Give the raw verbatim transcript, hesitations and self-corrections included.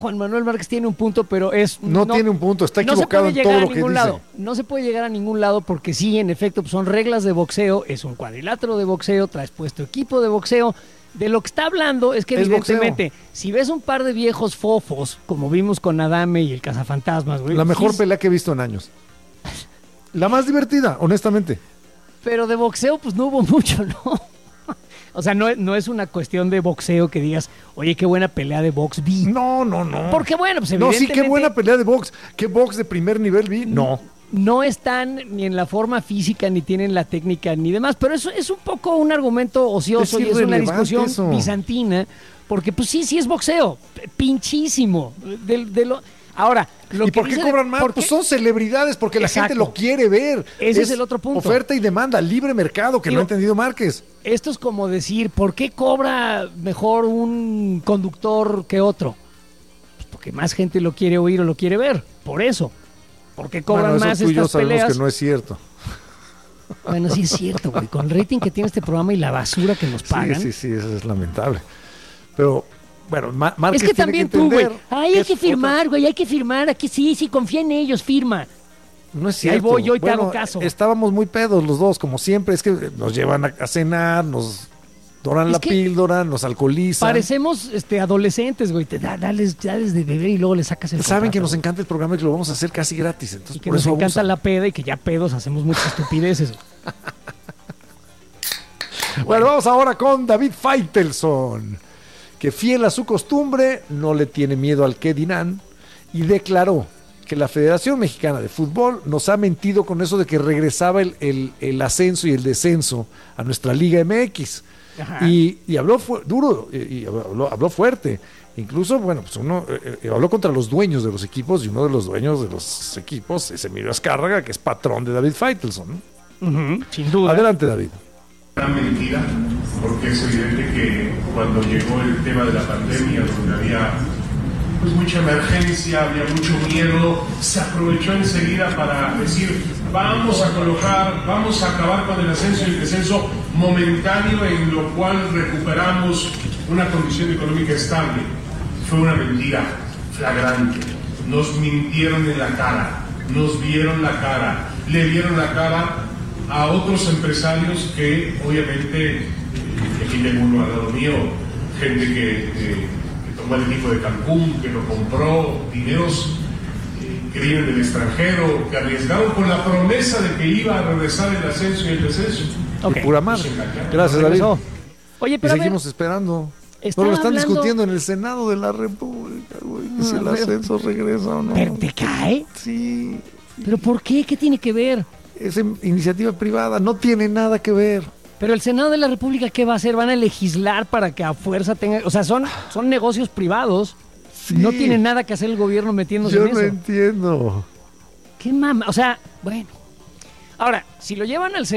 Juan Manuel Márquez tiene un punto, pero es... No, no tiene un punto, está equivocado en todo lo que dice. Lado. No se puede llegar a ningún lado porque sí, en efecto, pues son reglas de boxeo, es un cuadrilátero de boxeo, traes puesto equipo de boxeo. De lo que está hablando es que es evidentemente, boxeo. Si ves un par de viejos fofos, como vimos con Adame y el Cazafantasmas, güey. La mejor sí, pelea que he visto en años. La más divertida, honestamente. Pero de boxeo, pues no hubo mucho, ¿no? O sea, no, no es una cuestión de boxeo que digas, oye, qué buena pelea de box vi. No, no, no. Porque bueno, pues evidentemente... No, sí, qué buena pelea de box. ¿Qué box de primer nivel vi? No. No están ni en la forma física, ni tienen la técnica, ni demás. Pero eso es un poco un argumento ocioso es y es una discusión eso. bizantina. Porque pues sí, sí es boxeo. Pinchísimo. De, de lo... Ahora, lo ¿y que por qué dice cobran de, más? ¿por Pues qué? son celebridades, porque la Exacto. gente lo quiere ver. Ese es, es el otro punto. Oferta y demanda, libre mercado, que Digo, no ha entendido Márquez. Esto es como decir, ¿por qué cobra mejor un conductor que otro? Pues porque más gente lo quiere oír o lo quiere ver. Por eso. ¿Por qué cobran bueno, más tú y yo estas sabemos peleas? Que no es cierto. Bueno, sí es cierto, güey. Con el rating que tiene este programa y la basura que nos pagan. Sí, sí, sí, eso es lamentable. Pero... Bueno, Márquez es que tiene también que tú, güey. Ay, hay que que firmar, güey, hay que firmar. Aquí sí, sí, confía en ellos, firma. No es y cierto. Ahí voy yo y bueno, te hago caso. Estábamos muy pedos los dos, como siempre. Es que nos llevan a, a cenar, nos doran es la píldora, nos alcoholizan. Parecemos este, adolescentes, güey. Te da, dales, dales de beber y luego le sacas el Saben contrato, que nos güey. encanta el programa y que lo vamos a hacer casi gratis. Entonces, y que por nos eso encanta abusan. la peda y que ya pedos hacemos muchas estupideces. bueno, bueno, vamos ahora con David Faitelson, que fiel a su costumbre no le tiene miedo al que dirán y declaró que la Federación Mexicana de Fútbol nos ha mentido con eso de que regresaba el, el, el ascenso y el descenso a nuestra Liga M X. Y, y habló fu- duro, y, y habló, habló fuerte. Incluso, bueno, pues uno eh, habló contra los dueños de los equipos y uno de los dueños de los equipos es Emilio Azcárraga, que es patrón de David Faitelson, ¿no? Uh-huh, sin duda. Adelante, David. Una mentira, porque es evidente que cuando llegó el tema de la pandemia, donde había pues mucha emergencia, había mucho miedo, se aprovechó enseguida para decir, vamos a colocar, vamos a acabar con el ascenso y el descenso momentáneo, en lo cual recuperamos una condición económica estable. Fue una mentira flagrante. Nos mintieron en la cara, nos vieron la cara, le vieron la cara a otros empresarios que obviamente, eh, aquí tengo uno al lado mío, gente que, que, que tomó el equipo de Cancún, que lo compró, dineros eh, que vienen del extranjero, que arriesgaron con la promesa de que iba a regresar el ascenso y el descenso. Okay. Y pura madre. Gracias, David. Oye, pero y seguimos ver, esperando. Pero lo están hablando... discutiendo en el Senado de la República, güey. Que si el ascenso regresa o no. ¿Pero te cae? Sí. ¿Pero por qué? ¿Qué tiene que ver? Es iniciativa privada, no tiene nada que ver. Pero el Senado de la República, ¿qué va a hacer? ¿Van a legislar para que a fuerza tenga...? O sea, son, son negocios privados. Sí. No tiene nada que hacer el gobierno metiéndose Yo en eso. Yo no entiendo. ¿Qué mama? O sea, bueno. Ahora, si lo llevan al Senado...